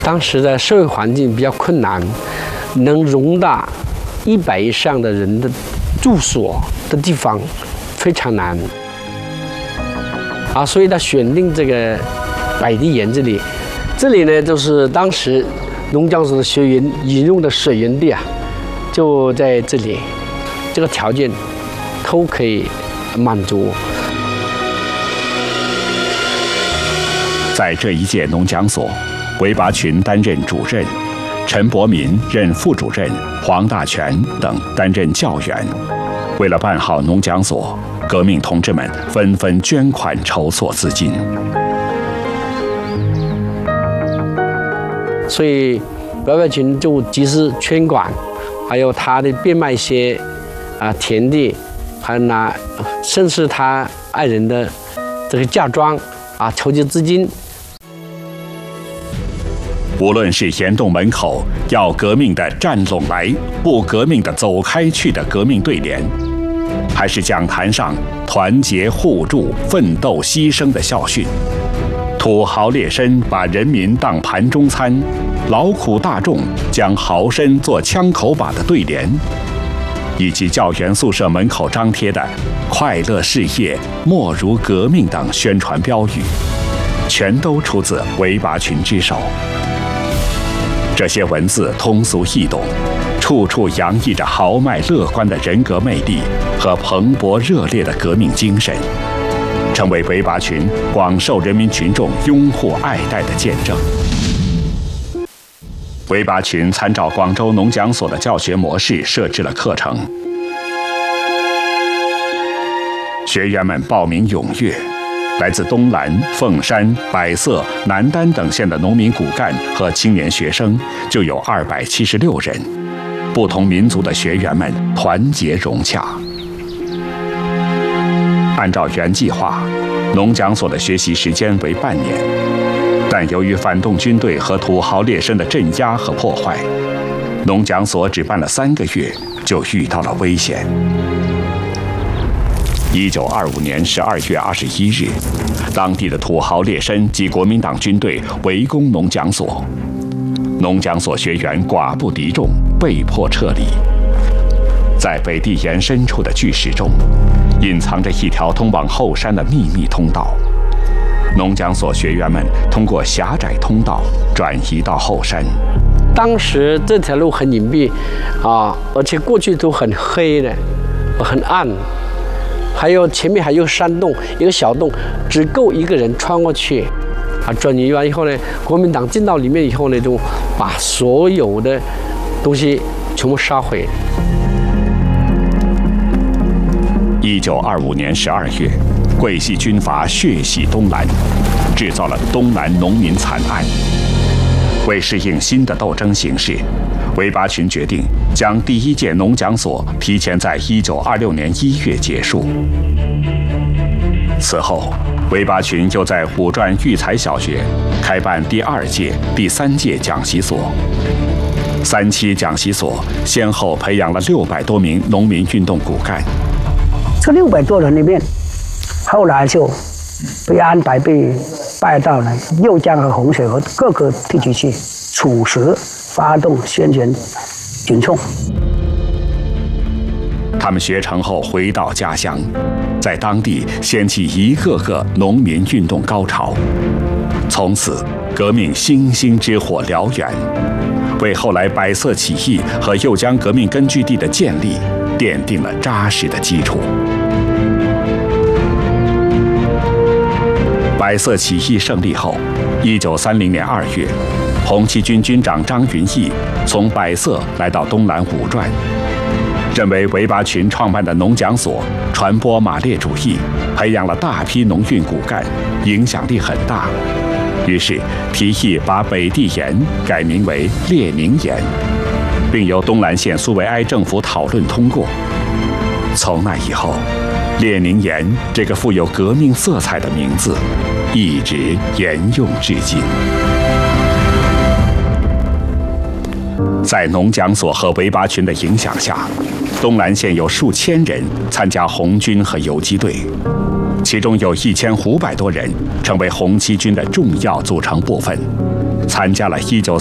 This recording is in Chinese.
当时的社会环境比较困难，能容纳100以上的人的住所的地方非常难啊，所以他选定这个百地岩这里呢，就是当时农讲所的学员引用的水源地啊，就在这里，这个条件都可以满足。 在这一届农讲所，韦拔群担任主任，陈伯民任副主任，黄大全等担任教员。为了办好农讲所，革命同志们纷纷捐款筹措资金。 所以韦拔群就及时捐款，还有他的变卖一些田地，还拿甚至他爱人的这个嫁妆筹集资金。 无论是岩洞门口要革命的站拢来，不革命的走开去的革命对联，还是讲坛上团结互助、奋斗牺牲的校训，土豪劣绅把人民当盘中餐，劳苦大众将豪绅做枪口把的对联，以及教员宿舍门口张贴的快乐事业莫如革命等宣传标语，全都出自韦拔群之手。这些文字通俗易懂，处处洋溢着豪迈乐观的人格魅力和蓬勃热烈的革命精神，成为韦拔群广受人民群众拥护爱戴的见证。韦拔群参照广州农讲所的教学模式设置了课程，学员们报名踊跃。来自东兰、凤山、百色、南丹等县的农民骨干和青年学生就有276人，不同民族的学员们团结融洽。按照原计划，农讲所的学习时间为半年，但由于反动军队和土豪劣绅的镇压和破坏，农讲所只办了3个月就遇到了危险。1925年12月21日，当地的土豪劣绅及国民党军队围攻农讲所，农讲所学员寡不敌众，被迫撤离。在北地岩深处的巨石中，隐藏着一条通往后山的秘密通道。农讲所学员们通过狭窄通道转移到后山。 当时这条路很隐蔽而且过去都很黑的，很暗。还有前面还有山洞，一个小洞，只够一个人穿过去。转移完以后呢，国民党进到里面以后呢，就把所有的东西全部烧毁。 1925年12月，桂系军阀血洗东兰，制造了东兰农民惨案。为适应新的斗争形势，韦拔群决定将第1届农讲所提前在1926年1月结束。此后，韦拔群又在五转育才小学开办第2届、第3届讲习所。3期讲习所先后培养了600多名农民运动骨干。 这600多人里面，后来就被安排被派到了右江和洪水河各个地区去处实发动宣传群众。 他们学成后回到家乡，在当地掀起一个个农民运动高潮。从此，革命星星之火燎原，为后来百色起义和右江革命根据地的建立奠定了扎实的基础。百色起义胜利后，1930年2月，红七军军长张云逸从百色来到东兰五转，认为韦拔群创办的农讲所传播马列主义，培养了大批农运骨干，影响力很大，于是提议把北地岩改名为列宁岩，并由东兰县苏维埃政府讨论通过。从那以后，列宁岩这个富有革命色彩的名字一直沿用至今。在农讲所和韦拔群的影响下，东兰县有数千人参加红军和游击队，其中有1500多人成为红七军的重要组成部分， 参加了19